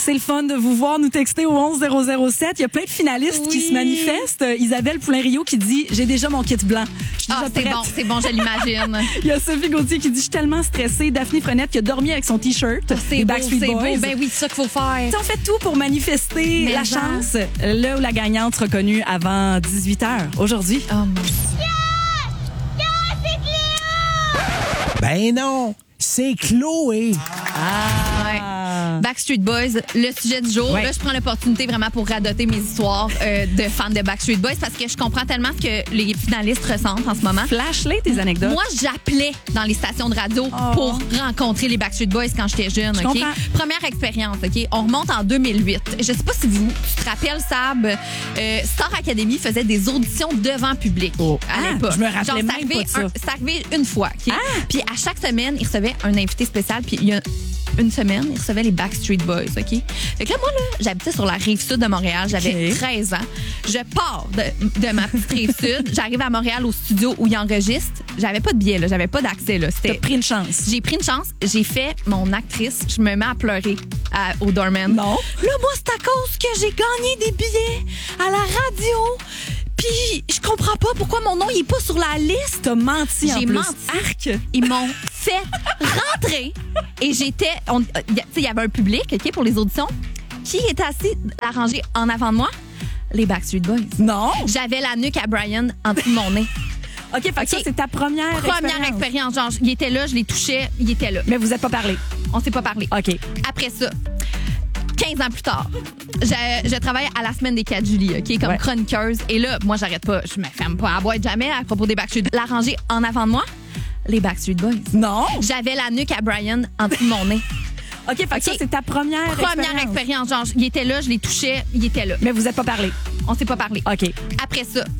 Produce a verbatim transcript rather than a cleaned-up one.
C'est le fun de vous voir nous texter au onze zéro zéro sept. Il y a plein de finalistes Oui. qui se manifestent. Isabelle Poulain-Rio qui dit « J'ai déjà mon kit blanc. Je suis Ah, déjà c'est prête. bon, c'est bon, je l'imagine. Il y a Sophie Gauthier qui dit « Je suis tellement stressée. » Daphné Frenette qui a dormi avec son T-shirt. C'est des beau, Backstreet c'est Boys. beau. Ben oui, c'est ça qu'il faut faire. On fait tout pour manifester Mais la en. chance. Là où la gagnante sera connue avant dix-huit heures. Aujourd'hui. Oh mon Ben non, c'est Chloé. Ouais. Backstreet Boys, le sujet du jour. Ouais. Là, je prends l'opportunité vraiment pour radoter mes histoires euh, de fans de Backstreet Boys parce que je comprends tellement ce que les finalistes ressentent en ce moment. Flash-les tes anecdotes. Moi, j'appelais dans les stations de radio Oh. pour rencontrer les Backstreet Boys quand j'étais jeune. Je OK? comprends. Première expérience, OK? On remonte en deux mille huit. Je sais pas si vous tu te rappelles, Sab, euh, Star Academy faisait des auditions devant public Oh. à Ah, l'époque. je me rappelais Genre, c'est même arrivé pas de ça. un- C'est arrivé une fois. OK? Ah. Puis à chaque semaine, ils recevaient un invité spécial. Puis il y a une semaine, ils recevaient les Backstreet Boys, OK? Fait que là, moi, là, j'habitais sur la rive sud de Montréal. J'avais OK. treize ans. Je pars de, de ma petite rive sud. J'arrive à Montréal au studio où ils enregistrent. J'avais pas de billet, là. J'avais pas d'accès, là. T'as C'était... pris une chance. J'ai pris une chance. J'ai fait mon actrice. Je me mets à pleurer à- au doorman. Non. Là, moi, c'est à cause que j'ai gagné des billets à la radio. Puis, je comprends pas pourquoi mon nom il est pas sur la liste. T'as menti en J'ai plus. menti. Arc. Ils m'ont fait rentrer et j'étais. on- euh, y a- Tu sais, il y avait un public, OK, pour les auditions. Qui était assis arrangé en avant de moi? Les Backstreet Boys. Non. J'avais la nuque à Brian en dessous de mon nez. OK, fait que ça, OK. c'est ta première, Première expérience. Genre, il était là, je les touchais, il était là. Mais vous n'êtes pas parlé. On s'est pas parlé. OK. Après ça, quinze ans plus tard, je, je travaille à la semaine des quatre juillet, OK, comme Ouais. chroniqueuse. Et là, moi, j'arrête pas. Je me ferme pas à boîte jamais à propos des Backstreet. La rangée en avant de moi, les Backstreet Boys. Non. J'avais la nuque à Brian en dessous de mon nez. OK, fait que OK. ça, c'est ta première, Première expérience. Genre, il était là, je les touchais, il était là. Mais vous n'êtes pas parlé. On s'est pas parlé. OK. Après ça,